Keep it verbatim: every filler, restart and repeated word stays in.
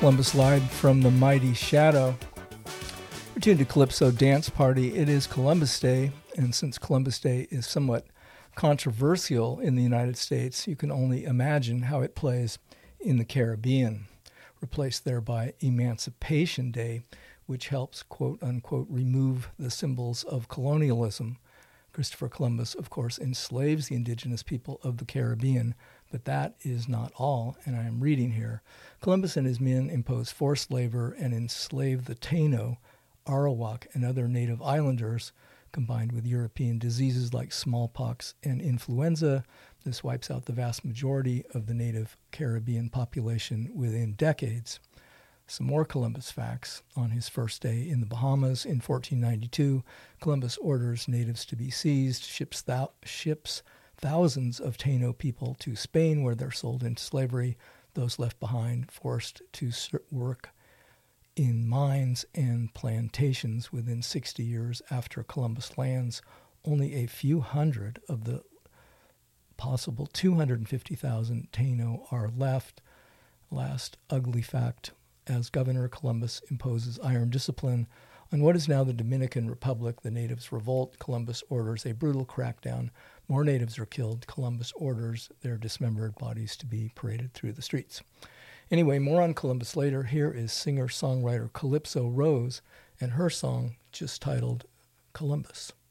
Columbus live from the mighty Shadow. We're tuned to Calypso Dance Party. It is Columbus Day, and since Columbus Day is somewhat controversial in the United States, you can only imagine how it plays in the Caribbean, replaced there by Emancipation Day, which helps, quote-unquote, remove the symbols of colonialism. Christopher Columbus, of course, enslaves the indigenous people of the Caribbean, but that is not all, and I am reading here. Columbus and his men imposed forced labor and enslaved the Taino, Arawak, and other native islanders, combined with European diseases like smallpox and influenza. This wipes out the vast majority of the native Caribbean population within decades. Some more Columbus facts. On his first day in the Bahamas in fourteen ninety-two, Columbus orders natives to be seized, ships, thou- ships thousands of Taino people to Spain, where they're sold into slavery. Those left behind forced to work in mines and plantations. Within sixty years after Columbus lands, only a few hundred of the possible two hundred fifty thousand Taino are left. Last ugly fact, as Governor Columbus imposes iron discipline on what is now the Dominican Republic, the natives revolt. Columbus orders a brutal crackdown. More natives are killed. Columbus orders their dismembered bodies to be paraded through the streets. Anyway, more on Columbus later. Here is singer-songwriter Calypso Rose and her song just titled Columbus.